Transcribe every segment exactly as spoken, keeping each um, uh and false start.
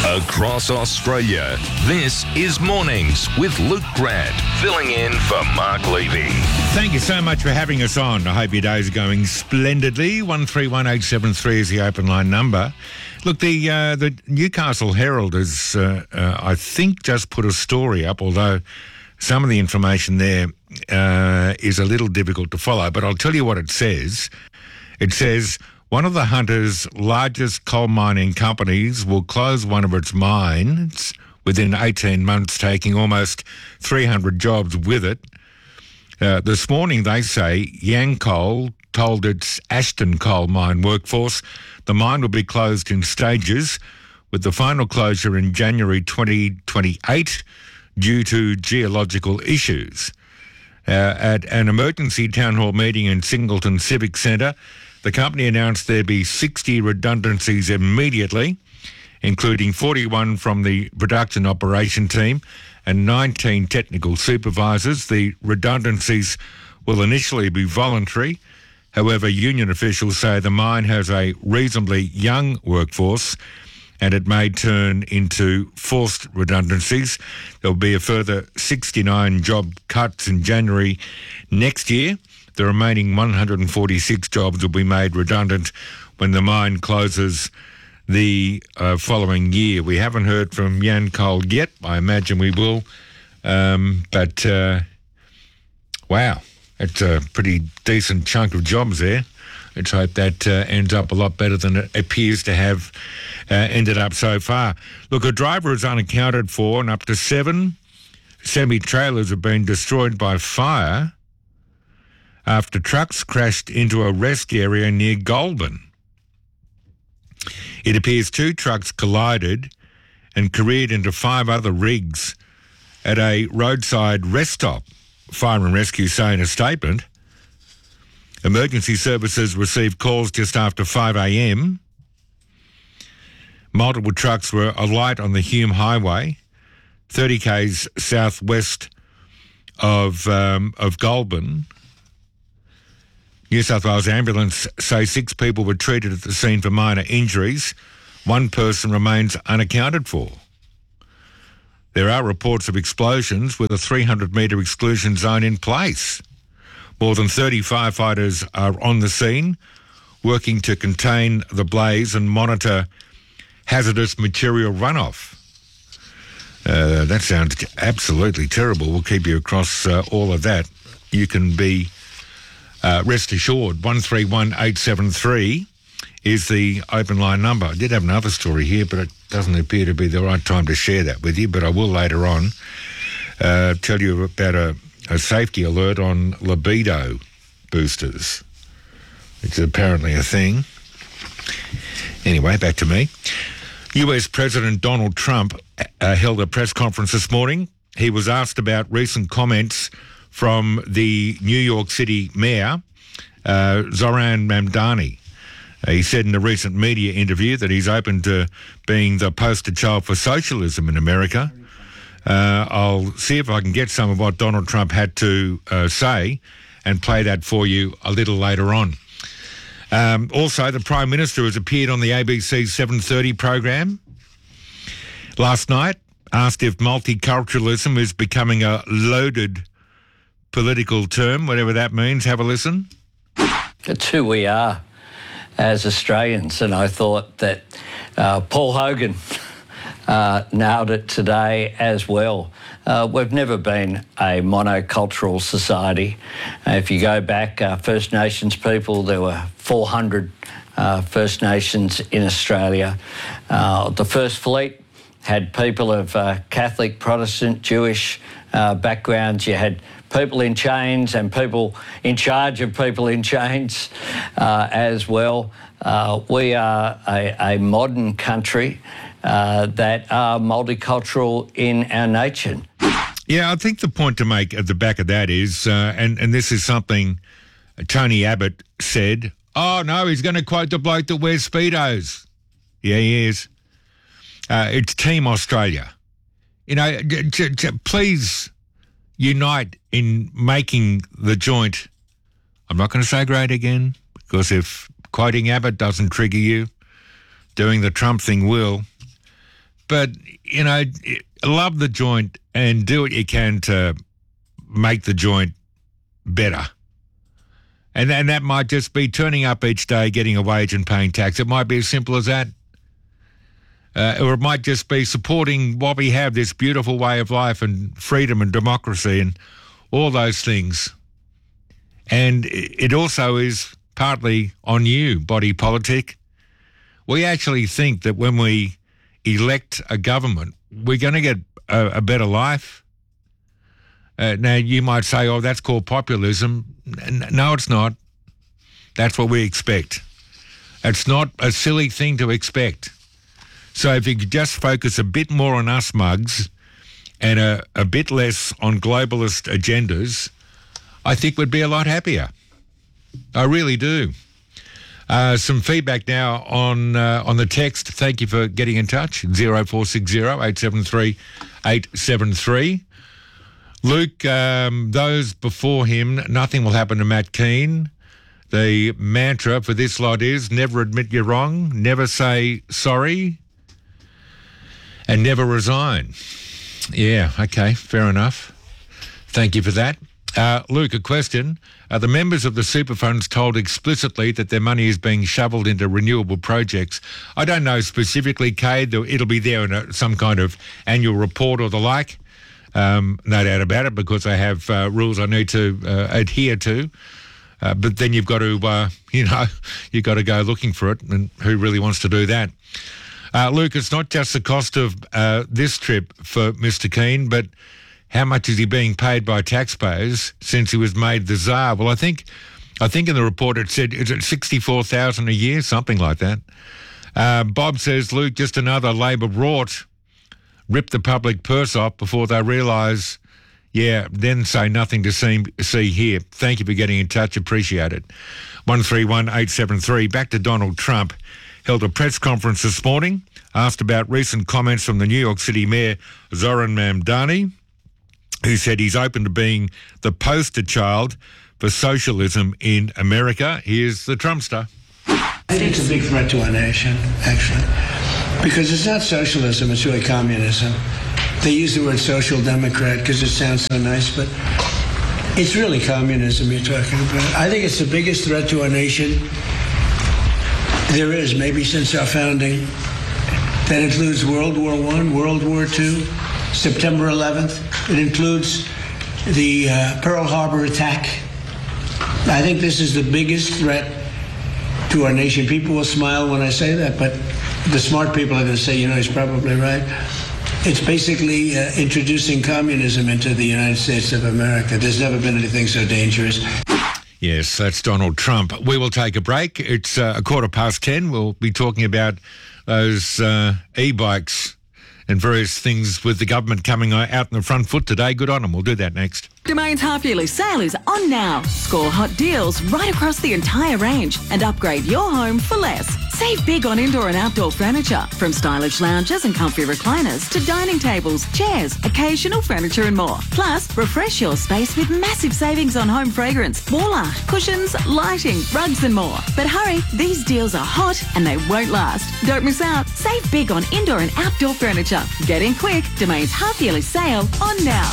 Across Australia, this is Mornings with Luke Grant, filling in for Mark Levy. Thank you so much for having us on. I hope your days are going splendidly. one three one eight seven three is the open line number. Look, the uh, the Newcastle Herald has, uh, uh, I think, just put a story up, although some of the information there uh, is a little difficult to follow. But I'll tell you what it says. It says, one of the Hunter's largest coal mining companies will close one of its mines within eighteen months, taking almost three hundred jobs with it. Uh, this morning, they say, Yancoal told its Ashton coal mine workforce the mine will be closed in stages, with the final closure in January twenty twenty-eight due to geological issues. Uh, at an emergency town hall meeting in Singleton Civic Centre, the company announced there'd be sixty redundancies immediately, including forty-one from the production operation team and nineteen technical supervisors. The redundancies will initially be voluntary. However, union officials say the mine has a reasonably young workforce and it may turn into forced redundancies. There'll be a further sixty-nine job cuts in January next year. The remaining one hundred forty-six jobs will be made redundant when the mine closes the uh, following year. We haven't heard from Yancoal yet. I imagine we will. Um, but, uh, wow, it's a pretty decent chunk of jobs there. Let's hope that uh, ends up a lot better than it appears to have uh, ended up so far. Look, a driver is unaccounted for and up to seven semi-trailers have been destroyed by fire after trucks crashed into a rest area near Goulburn. It appears two trucks collided and careered into five other rigs at a roadside rest stop, Fire and Rescue say in a statement. Emergency services received calls just after five a.m. Multiple trucks were alight on the Hume Highway, thirty k's southwest of, um, of Goulburn. New South Wales Ambulance say six people were treated at the scene for minor injuries. One person remains unaccounted for. There are reports of explosions with a three hundred metre exclusion zone in place. More than thirty firefighters are on the scene, working to contain the blaze and monitor hazardous material runoff. Uh, that sounds absolutely terrible. We'll keep you across uh, all of that. You can be Uh, rest assured. one three one eight seven three is the open line number. I did have another story here, but it doesn't appear to be the right time to share that with you, but I will later on uh, tell you about a, a safety alert on libido boosters. It's apparently a thing. Anyway, back to me. U S President Donald Trump uh, held a press conference this morning. He was asked about recent comments from the New York City Mayor, uh, Zohran Mamdani. Uh, he said in a recent media interview that he's open to being the poster child for socialism in America. Uh, I'll see if I can get some of what Donald Trump had to uh, say and play that for you a little later on. Um, also, the Prime Minister has appeared on the A B C seven thirty program last night, asked if multiculturalism is becoming a loaded political term, whatever that means. Have a listen. It's who we are as Australians, and I thought that uh, Paul Hogan uh, nailed it today as well. Uh, we've never been a monocultural society. Uh, if you go back, uh, First Nations people, there were four hundred uh, First Nations in Australia. Uh, the First Fleet had people of uh, Catholic, Protestant, Jewish uh, backgrounds. You had people in chains and people in charge of people in chains uh, as well. Uh, we are a, a modern country uh, that are multicultural in our nature. Yeah, I think the point to make at the back of that is, uh, and, and this is something Tony Abbott said, oh, no, he's going to quote the bloke that wears Speedos. Yeah, he is. Uh, it's Team Australia. You know, j- j- j- please unite in making the joint, I'm not going to say great again, because if quoting Abbott doesn't trigger you, doing the Trump thing will. but, you know, love the joint and do what you can to make the joint better. And, and that might just be turning up each day, getting a wage and paying tax. It might be as simple as that. Uh, or it might just be supporting what we have, this beautiful way of life and freedom and democracy and all those things. And it also is partly on you, body politic. We actually think that when we elect a government, we're going to get a, a better life. Uh, now, you might say, oh, that's called populism. No, it's not. That's what we expect. It's not a silly thing to expect. So if you could just focus a bit more on us mugs and a, a bit less on globalist agendas, I think we'd be a lot happier. I really do. Uh, some feedback now on uh, on the text. Thank you for getting in touch. zero four six zero, eight seven three, eight seven three. Luke, um, those before him, nothing will happen to Matt Keane. The mantra for this lot is never admit you're wrong, never say sorry, and never resign. Yeah, okay, fair enough. Thank you for that. Uh, Luke, a question. Are the members of the super funds told explicitly that their money is being shoveled into renewable projects? I don't know specifically, Cade. It'll be there in a, some kind of annual report or the like. Um, no doubt about it, because I have uh, rules I need to uh, adhere to. Uh, but then you've got to, uh, you know, you've got to go looking for it, and who really wants to do that? Uh, Luke, it's not just the cost of uh, this trip for Mister Keane, but how much is he being paid by taxpayers since he was made the Tsar? Well, I think I think in the report it said, is it sixty-four thousand dollars a year? Something like that. Uh, Bob says, Luke, just another Labor rort. Rip the public purse off before they realise, yeah, then say nothing to see, see here. Thank you for getting in touch. Appreciate it. one three one, eight seven three. Back to Donald Trump. Held a press conference this morning, asked about recent comments from the New York City Mayor, Zoran Mamdani, who said he's open to being the poster child for socialism in America. Here's the Trumpster. I think it's a big threat to our nation, actually, because it's not socialism, it's really communism. They use the word social democrat because it sounds so nice, but it's really communism you're talking about. I think it's the biggest threat to our nation there is, maybe since our founding. That includes World War One, World War Two, September eleventh. It includes the uh, Pearl Harbor attack. I think this is the biggest threat to our nation. People will smile when I say that, but the smart people are going to say, you know, he's probably right. It's basically uh, introducing communism into the United States of America. There's never been anything so dangerous. Yes, that's Donald Trump. We will take a break. It's uh, a quarter past ten. We'll be talking about those uh, e-bikes and various things with the government coming out in the front foot today. Good on them. We'll do that next. Domain's half-yearly sale is on now. Score hot deals right across the entire range and upgrade your home for less. Save big on indoor and outdoor furniture, from stylish lounges and comfy recliners to dining tables, chairs, occasional furniture and more. Plus, refresh your space with massive savings on home fragrance, wall art, cushions, lighting, rugs and more. But hurry, these deals are hot and they won't last. Don't miss out. Save big on indoor and outdoor furniture. Get in quick. Domain's half-yearly sale on now.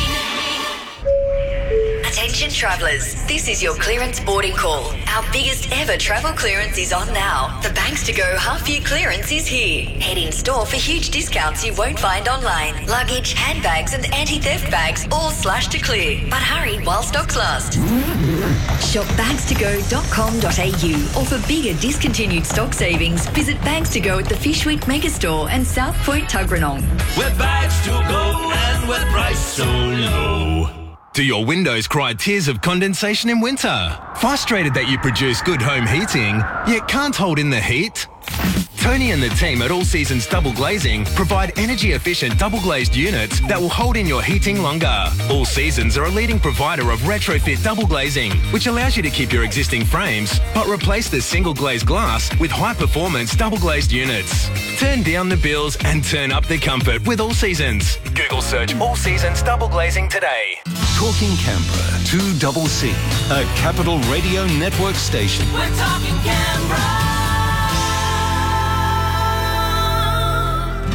Attention travellers, this is your clearance boarding call. Our biggest ever travel clearance is on now. The Banks to Go half-year clearance is here. Head in store for huge discounts you won't find online. Luggage, handbags and anti-theft bags all slashed to clear. But hurry while stocks last. Shop bags to go dot com dot a u, or for bigger discontinued stock savings, visit Bags to Go at the Fishweek Megastore and South Point Tuggeranong. We're bags to go and we're priced so low. Do your windows cry tears of condensation in winter? Frustrated that you produce good home heating, yet can't hold in the heat? Tony and the team at All Seasons Double Glazing provide energy-efficient double-glazed units that will hold in your heating longer. All Seasons are a leading provider of retrofit double glazing, which allows you to keep your existing frames, but replace the single-glazed glass with high-performance double-glazed units. Turn down the bills and turn up the comfort with All Seasons. Google search All Seasons Double Glazing today. Talking Canberra, two C C, a Capital Radio Network station. We're talking Canberra.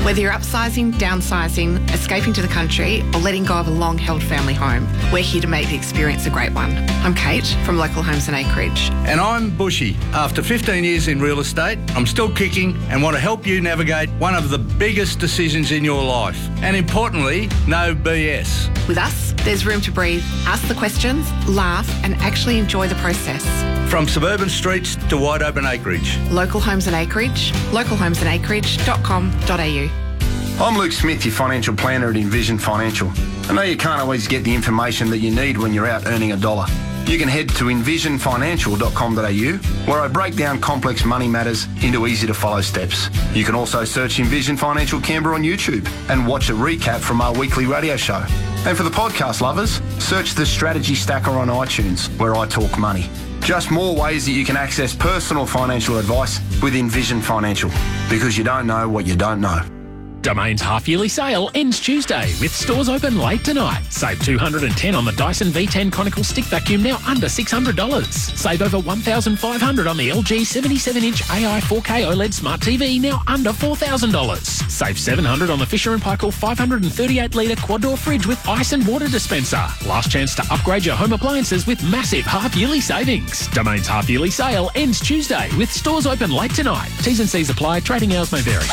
Whether you're upsizing, downsizing, escaping to the country, or letting go of a long-held family home, we're here to make the experience a great one. I'm Kate from Local Homes and Acreage. And I'm Bushy. After fifteen years in real estate, I'm still kicking and want to help you navigate one of the biggest decisions in your life. And importantly, no B S. With us, there's room to breathe, ask the questions, laugh, and actually enjoy the process. From suburban streets to wide open acreage. Local Homes and Acreage, local homes and acreage dot com dot a u. I'm Luke Smith, your financial planner at Envision Financial. I know you can't always get the information that you need when you're out earning a dollar. You can head to envision financial dot com dot a u, where I break down complex money matters into easy-to-follow steps. You can also search Envision Financial Canberra on YouTube and watch a recap from our weekly radio show. And for the podcast lovers, search the Strategy Stacker on iTunes, where I talk money. Just more ways that you can access personal financial advice with Envision Financial, because you don't know what you don't know. Domain's half-yearly sale ends Tuesday with stores open late tonight. Save two hundred ten dollars on the Dyson V ten Conical Stick Vacuum, now under six hundred dollars. Save over one thousand five hundred dollars on the L G seventy-seven inch A I four K OLED Smart T V, now under four thousand dollars. Save seven hundred dollars on the Fisher and Paykel five hundred thirty-eight litre quad-door fridge with ice and water dispenser. Last chance to upgrade your home appliances with massive half-yearly savings. Domain's half-yearly sale ends Tuesday with stores open late tonight. T's and C's apply. Trading hours may vary.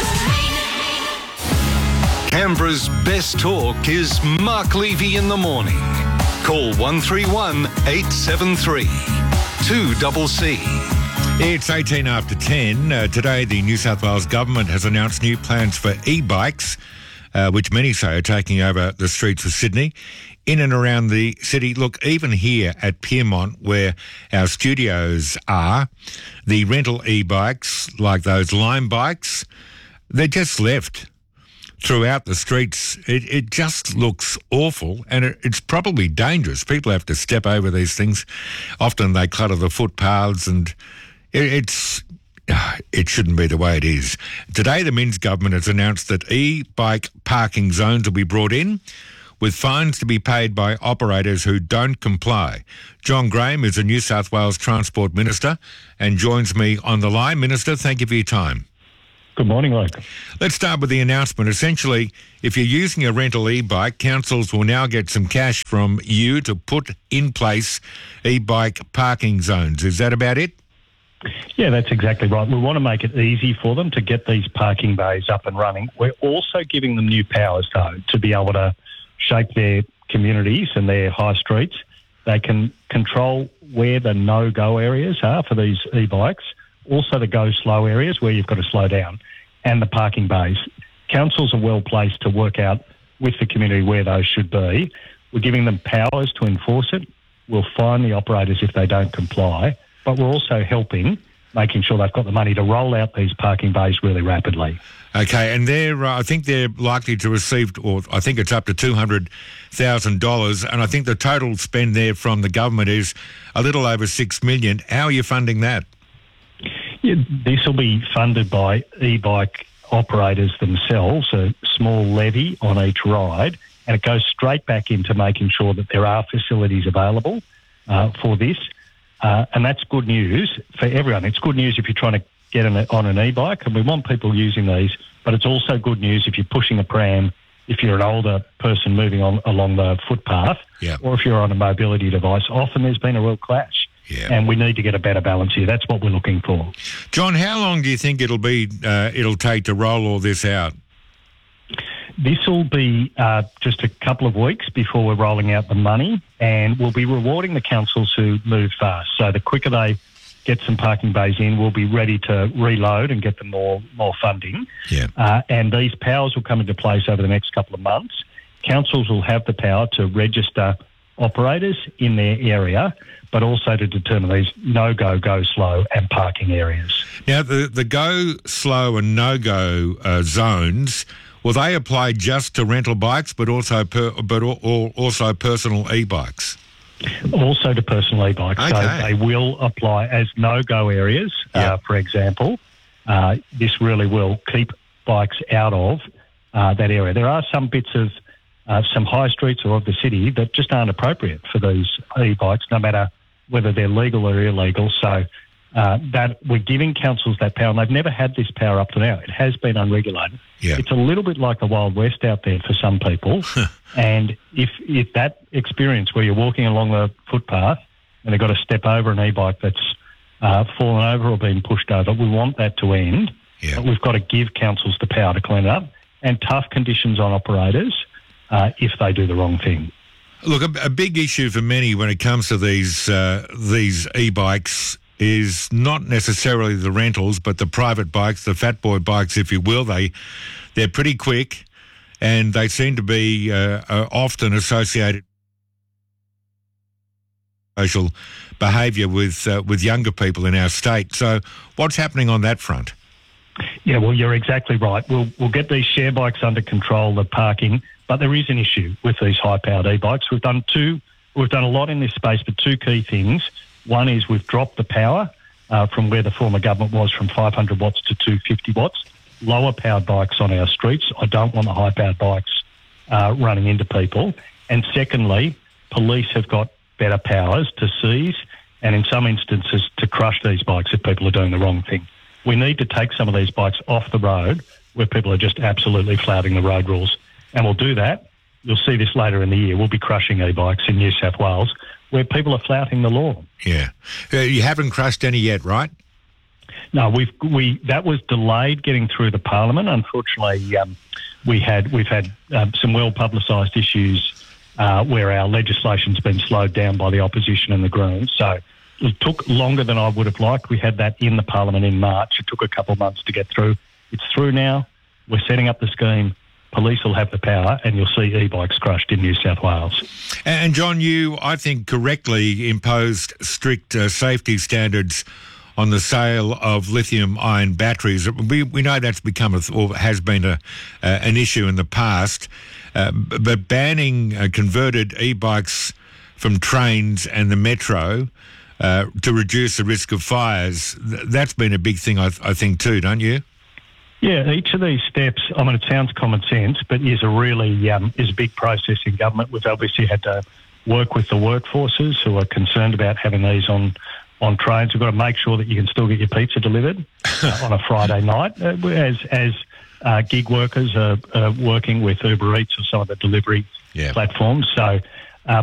Canberra's best talk is Mark Levy in the morning. Call one three one, eight seven three, two C C. It's eighteen after ten. Uh, today, the New South Wales government has announced new plans for e-bikes, uh, which many say are taking over the streets of Sydney, in and around the city. Look, even here at Pyrmont, where our studios are, the rental e-bikes, like those Lime bikes, they're just left throughout the streets. It, it just looks awful, and it, it's probably dangerous. People have to step over these things. Often they clutter the footpaths, and it, it's it shouldn't be the way it is. Today, the Minns government has announced that e-bike parking zones will be brought in, with fines to be paid by operators who don't comply. John Graham is the New South Wales Transport Minister and joins me on the line. Minister, thank you for your time. Good morning, Luke. Let's start with the announcement. Essentially, if you're using a rental e-bike, councils will now get some cash from you to put in place e-bike parking zones. Is that about it? Yeah, that's exactly right. We want to make it easy for them to get these parking bays up and running. We're also giving them new powers, though, to be able to shape their communities and their high streets. They can control where the no-go areas are for these e-bikes, also the go-slow areas where you've got to slow down, and the parking bays. Councils are well placed to work out with the community where those should be. We're giving them powers to enforce it. We'll fine the operators if they don't comply, but we're also helping, making sure they've got the money to roll out these parking bays really rapidly. Okay, and they're, uh, I think they're likely to receive, or I think it's up to two hundred thousand dollars, and I think the total spend there from the government is a little over six million dollars. How are you funding that? Yeah, this will be funded by e-bike operators themselves, a small levy on each ride, and it goes straight back into making sure that there are facilities available uh, for this. Uh, and that's good news for everyone. It's good news if you're trying to get an, on an e-bike, and we want people using these, but it's also good news if you're pushing a pram, if you're an older person moving on along the footpath, yeah. or if you're on a mobility device. Often there's been a real clash. Yeah. And we need to get a better balance here. That's what we're looking for. John, how long do you think it'll be? Uh, it'll take to roll all this out? This will be uh, just a couple of weeks before we're rolling out the money, and we'll be rewarding the councils who move fast. So the quicker they get some parking bays in, we'll be ready to reload and get them more more funding. Yeah. Uh, and these powers will come into place over the next couple of months. Councils will have the power to register operators in their area, but also to determine these no-go, go-slow and parking areas. Now, the, the go-slow and no-go uh, zones, will they apply just to rental bikes, but also per, but also personal e-bikes? Also to personal e-bikes. Okay. So they will apply as no-go areas, Yep. uh, for example. Uh, this really will keep bikes out of uh, that area. There are some bits of uh, some high streets or of the city that just aren't appropriate for these e-bikes, no matter whether they're legal or illegal. So uh, that we're giving councils that power, and they've never had this power up to now. It has been unregulated. Yeah. It's a little bit like the Wild West out there for some people. And if if that experience where you're walking along the footpath and they've got to step over an e-bike that's uh, fallen over or been pushed over, we want that to end. Yeah. But we've got to give councils the power to clean it up, and tough conditions on operators uh, if they do the wrong thing. Look, a, a big issue for many when it comes to these uh, these e-bikes is not necessarily the rentals, but the private bikes, the fat boy bikes, if you will. They, they're pretty quick, and they seem to be uh, uh, often associated with social behaviour with uh, with younger people in our state. So what's happening on that front? Yeah, well, you're exactly right. We'll we'll get these share bikes under control, the parking, but there is an issue with these high-powered e-bikes. We've done two, we've done a lot in this space, but two key things. One is we've dropped the power uh, from where the former government was, from five hundred watts to two hundred fifty watts. Lower powered bikes on our streets. I don't want the high-powered bikes uh, running into people. And secondly, police have got better powers to seize and in some instances to crush these bikes if people are doing the wrong thing. We need to take some of these bikes off the road where people are just absolutely flouting the road rules. And we'll do that. You'll see this later in the year. We'll be crushing e-bikes in New South Wales where people are flouting the law. Yeah. Uh, you haven't crushed any yet, right? No, we've we that was delayed getting through the Parliament. Unfortunately, um, we had we've had um, some well publicised issues uh, where our legislation's been slowed down by the opposition and the Greens. So it took longer than I would have liked. We had that in the Parliament in March. It took a couple of months to get through. It's through now. We're setting up the scheme. Police will have the power, and you'll see e-bikes crushed in New South Wales. And John, you, I think, correctly imposed strict uh, safety standards on the sale of lithium-ion batteries. We we know that's become a, or has been a uh, an issue in the past, uh, but banning uh, converted e-bikes from trains and the metro uh, to reduce the risk of fires, th- that's been a big thing, I, th- I think, too, don't you? Yeah, each of these steps, I mean, it sounds common sense, but is a really um, is a big process in government. We've obviously had to work with the workforces who are concerned about having these on, on trains. We've got to make sure that you can still get your pizza delivered uh, on a Friday night, uh, as as uh, gig workers are uh, working with Uber Eats or some of the delivery yeah. platforms. So